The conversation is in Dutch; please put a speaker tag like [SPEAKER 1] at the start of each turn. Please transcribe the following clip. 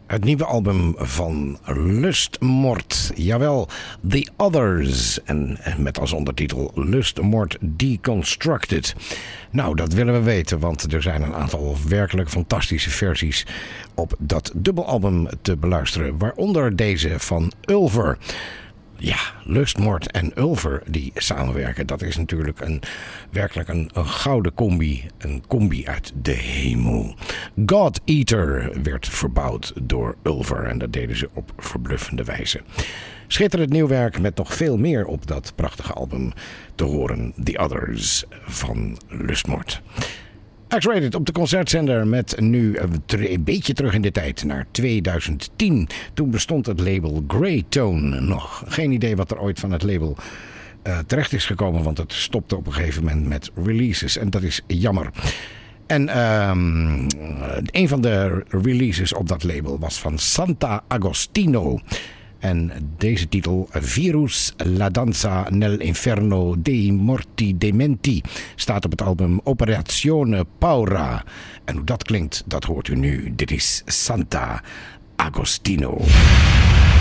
[SPEAKER 1] Het nieuwe album van Lustmord. Jawel, The Others. En met als ondertitel Lustmord Deconstructed. Nou, dat willen we weten, want er zijn een aantal werkelijk fantastische versies op dat dubbelalbum te beluisteren. Waaronder deze van Ulver. Ja, Lustmord en Ulver die samenwerken, dat is natuurlijk werkelijk een gouden combi. Een combi uit de hemel. God Eater werd verbouwd door Ulver en dat deden ze op verbluffende wijze. Schitterend nieuw werk met nog veel meer op dat prachtige album te horen. The Others van Lustmord. X-Rated op de concertzender met nu een beetje terug in de tijd naar 2010. Toen bestond het label Grey Tone nog. Geen idee wat er ooit van het label terecht is gekomen, want het stopte op een gegeven moment met releases en dat is jammer. En een van de releases op dat label was van Santa Agostino. En deze titel, Virus la danza nel inferno dei morti dementi, staat op het album Operazione Paura. En hoe dat klinkt, dat hoort u nu. Dit is Santa Agostino.